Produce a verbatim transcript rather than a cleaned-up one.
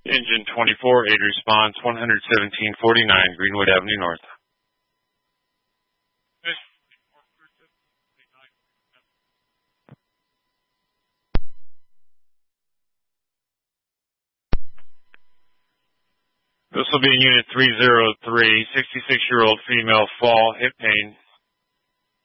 Engine twenty-four, aid response one seventeen forty-nine, Greenwood Avenue North. This will be in Unit three oh three, sixty-six-year-old female, fall, hip pain.